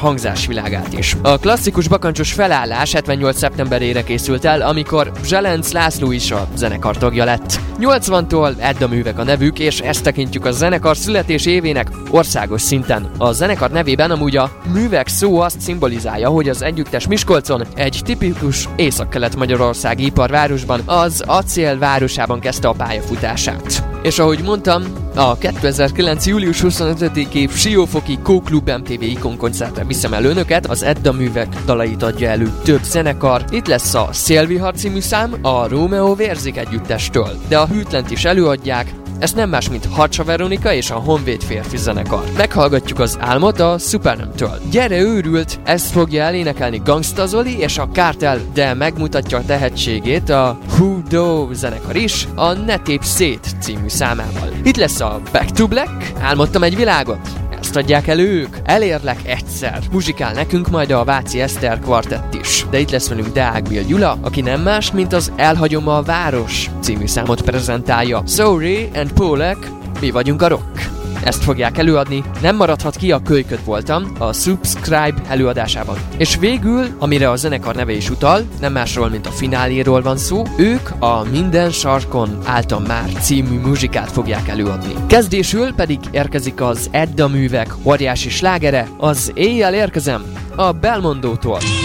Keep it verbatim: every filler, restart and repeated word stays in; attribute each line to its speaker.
Speaker 1: hangzásvilágát is. A klasszikus bakancsos felállás hetvennyolc szeptemberére készült el, amikor Zselenc László is a zenekar tagja lett. nyolcvantól Edda művek a nevük, és ezt tekintjük a zenekar születés évének országos szinten. A zenekar nevében amúgy a művek szó azt szimbolizálja, hogy az együttes Miskolcon, egy tipikus észak-kelet-magyarországi iparvárosban, az acél városában kezdte a pályafutását. És ahogy mondtam, a kétezer-kilenc. július huszonötödiki Siófoki Kóklub em té vé Ikon koncertre viszem el önöket, az Edda művek dalait adja elő több zenekar. Itt lesz a Szélvihar című szám a Rómeó Vérzik együttestől, de a Hűtlent is előadják. Ez nem más, mint Harcsa Veronika és a Honvéd férfi zenekar. Meghallgatjuk az Álmot a Supernemtől. Gyere őrült, ezt fogja elénekelni Gangsta Zoli és a Kártel, de megmutatja a tehetségét a Hudo zenekar is a Ne tépj szét című számával. Itt lesz a Back to Black, Álmodtam egy világot. Ezt adják elő ők. Elérlek egyszer. Muzsikál nekünk majd a Váci Eszter kvartett is. De itt lesz velünk Deák Bill Gyula, aki nem más, mint az Elhagyom a város című számot prezentálja. Sorry and Polek, mi vagyunk a rock. Ezt fogják előadni, nem maradhat ki, a Kölyköt voltam a Subscribe előadásában. És végül, amire a zenekar neve is utal, nem másról, mint a fináléról van szó, ők a Minden sarkon álltam már című muzsikát fogják előadni. Kezdésül pedig érkezik az Edda művek óriási slágere, az Éjjel érkezem a Belmondótól.